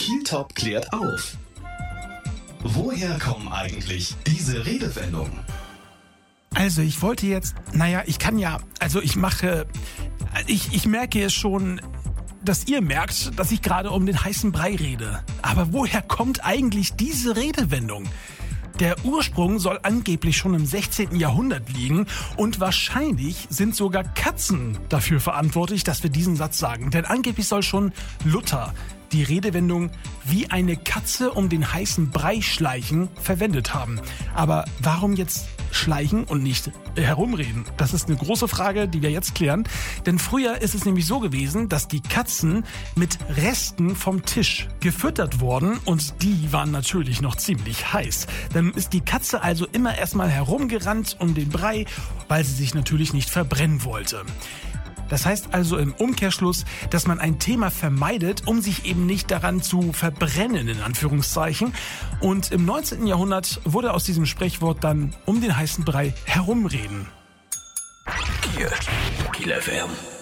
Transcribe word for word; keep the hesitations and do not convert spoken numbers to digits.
Kieltop klärt auf. Woher kommen eigentlich diese Redewendungen? Also ich wollte jetzt, naja, ich kann ja, also ich mache, ich, ich merke es schon, dass ihr merkt, dass ich gerade um den heißen Brei rede. Aber woher kommt eigentlich diese Redewendung? Der Ursprung soll angeblich schon im sechzehnten Jahrhundert liegen und wahrscheinlich sind sogar Katzen dafür verantwortlich, dass wir diesen Satz sagen. Denn angeblich soll schon Luther die Redewendung wie eine Katze um den heißen Brei schleichen verwendet haben. Aber warum jetzt schleichen und nicht herumreden? Das ist eine große Frage, die wir jetzt klären. Denn früher ist es nämlich so gewesen, dass die Katzen mit Resten vom Tisch gefüttert wurden und die waren natürlich noch ziemlich heiß. Dann ist die Katze also immer erstmal herumgerannt um den Brei, weil sie sich natürlich nicht verbrennen wollte. Das heißt also im Umkehrschluss, dass man ein Thema vermeidet, um sich eben nicht daran zu verbrennen, in Anführungszeichen. Und im neunzehnten Jahrhundert wurde aus diesem Sprichwort dann um den heißen Brei herumreden. Kiel, Kiel F M.